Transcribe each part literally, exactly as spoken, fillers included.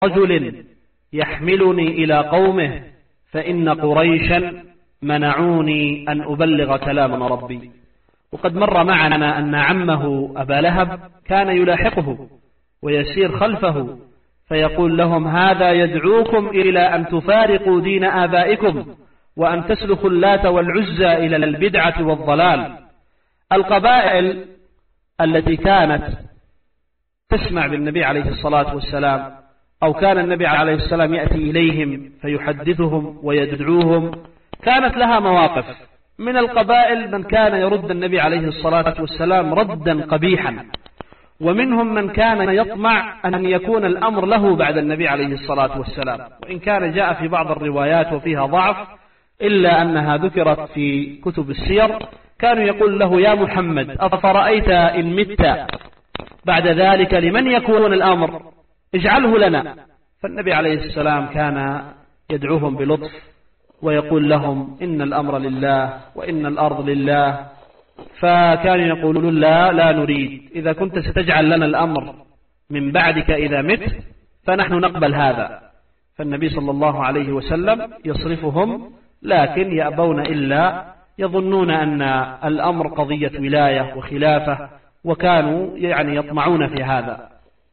رجل يحملني إلى قومه فإن قريشا منعوني أن أبلغ كلام ربي. وقد مر معنا أن عمه أبا لهب كان يلاحقه ويسير خلفه فيقول لهم هذا يدعوكم إلى أن تفارقوا دين آبائكم وأن تسلخوا اللات والعزى إلى البدعة والضلال. القبائل التي كانت تسمع بالنبي عليه الصلاة والسلام أو كان النبي عليه السلام يأتي إليهم فيحدثهم ويدعوهم كانت لها مواقف. من القبائل من كان يرد النبي عليه الصلاة والسلام ردا قبيحا، ومنهم من كان يطمع أن يكون الأمر له بعد النبي عليه الصلاة والسلام، وإن كان جاء في بعض الروايات وفيها ضعف إلا أنها ذكرت في كتب السير. كانوا يقول له يا محمد أفرأيت إن مت بعد ذلك لمن يكون الأمر اجعله لنا. فالنبي عليه السلام كان يدعوهم بلطف ويقول لهم إن الأمر لله وإن الأرض لله، فكانوا يقولون لا لا نريد، إذا كنت ستجعل لنا الأمر من بعدك إذا مت فنحن نقبل هذا. فالنبي صلى الله عليه وسلم يصرفهم لكن يأبون إلا يظنون أن الأمر قضية ولاية وخلافة، وكانوا يعني يطمعون في هذا.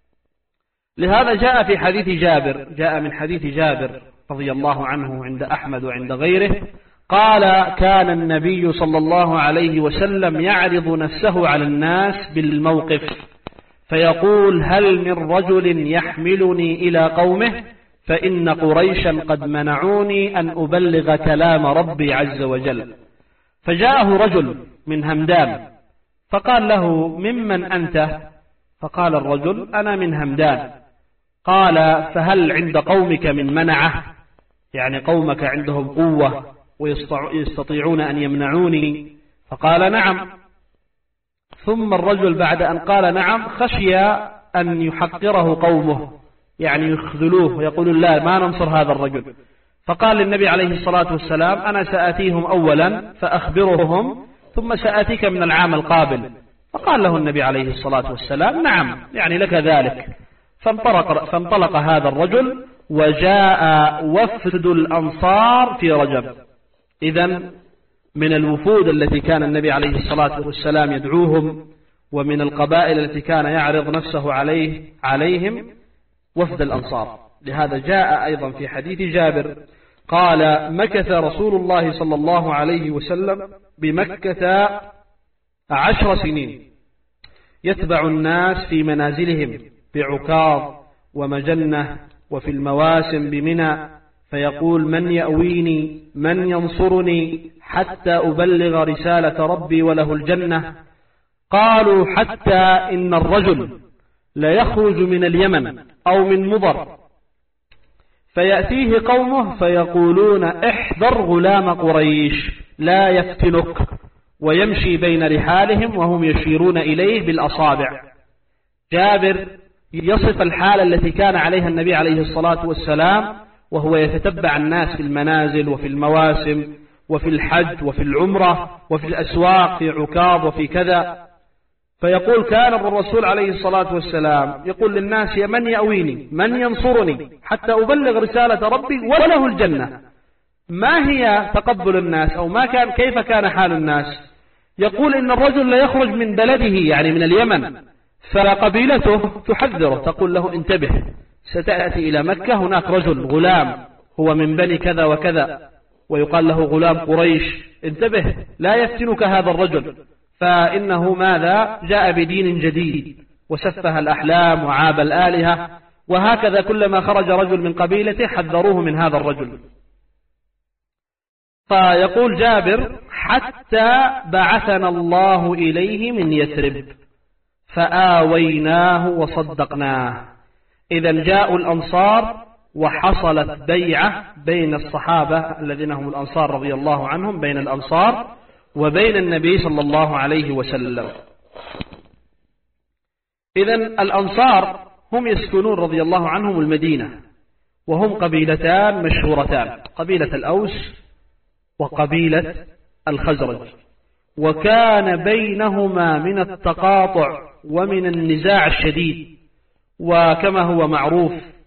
لهذا جاء في حديث جابر، جاء من حديث جابر رضي الله عنه عند أحمد وعند غيره قال كان النبي صلى الله عليه وسلم يعرض نفسه على الناس بالموقف فيقول هل من رجل يحملني إلى قومه فإن قريشا قد منعوني أن أبلغ كلام ربي عز وجل. فجاءه رجل من همدان فقال له ممن أنت؟ فقال الرجل أنا من همدان. قال فهل عند قومك من منعه؟ يعني قومك عندهم قوة ويستطيعون أن يمنعوني؟ فقال نعم. ثم الرجل بعد أن قال نعم خشي أن يحقره قومه، يعني يخذلوه ويقولون لا ما ننصر هذا الرجل. فقال للنبي عليه الصلاة والسلام أنا سآتيهم أولا فأخبرهم ثم سآتيك من العام القابل. فقال له النبي عليه الصلاة والسلام نعم، يعني لك ذلك. فانطلق, فانطلق هذا الرجل وجاء وفد الأنصار في رجب. إذن من الوفود التي كان النبي عليه الصلاة والسلام يدعوهم ومن القبائل التي كان يعرض نفسه عليه عليهم وفد الأنصار. لهذا جاء أيضا في حديث جابر قال مكث رسول الله صلى الله عليه وسلم بمكة عشر سنين يتبع الناس في منازلهم بعكاظ ومجنة وفي المواسم بمنى فيقول من يأويني من ينصرني حتى أبلغ رسالة ربي وله الجنة. قالوا حتى إن الرجل لا يخرج من اليمن أو من مضر فيأتيه قومه فيقولون احذر غلام قريش لا يفتنك، ويمشي بين رحالهم وهم يشيرون إليه بالأصابع. جابر يصف الحالة التي كان عليها النبي عليه الصلاة والسلام وهو يتتبع الناس في المنازل وفي المواسم وفي الحج وفي العمرة وفي الأسواق في عكاظ وفي كذا. فيقول كان الرسول عليه الصلاة والسلام يقول للناس يا من يأويني من ينصرني حتى أبلغ رسالة ربي وله الجنة. ما هي تقبل الناس أو ما كان كيف كان حال الناس؟ يقول إن الرجل لا يخرج من بلده يعني من اليمن، فقبيلته تحذره تقول له انتبه ستأتي إلى مكة هناك رجل غلام هو من بني كذا وكذا ويقال له غلام قريش، انتبه لا يفتنك هذا الرجل فإنه ماذا جاء بدين جديد وسفه الأحلام وعاب الآلهة. وهكذا كلما خرج رجل من قبيلته حذروه من هذا الرجل. فيقول جابر حتى بعثنا الله إليه من يثرب فآويناه وصدقناه. إذا جاءوا الأنصار وحصلت بيعة بين الصحابة الذين هم الأنصار رضي الله عنهم بين الأنصار وبين النبي صلى الله عليه وسلم. إذا الأنصار هم يسكنون رضي الله عنهم المدينة وهم قبيلتان مشهورتان، قبيلة الأوس وقبيلة الخزرج، وكان بينهما من التقاطع ومن النزاع الشديد. وكما هو معروف